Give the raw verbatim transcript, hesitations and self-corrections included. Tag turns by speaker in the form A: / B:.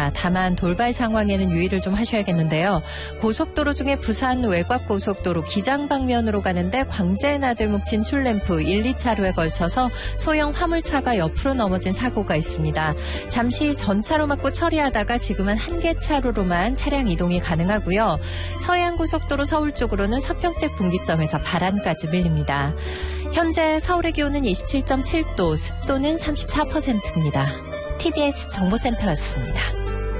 A: 있습니다. 다만 돌발 상황에는 유의를 좀 하셔야겠는데요. 고속도로 중에 부산 외곽고속도로 기장 방면으로 가는데 광재 나들목 진출램프 일, 이 차로에 걸쳐서 소형 화물차가 옆으로 넘어진 사고가 있습니다. 잠시 전차로 막고 처리하다가 지금은 한 개 차로로만 차량 이동이 가능하고요. 서해안고속도로 서울 쪽으로는 서평택 분기점에서 발안까지 밀립니다. 현재 서울의 기온은 이십칠 점 칠 도, 습도는 삼십사 퍼센트입니다. 티비에스 정보센터였습니다.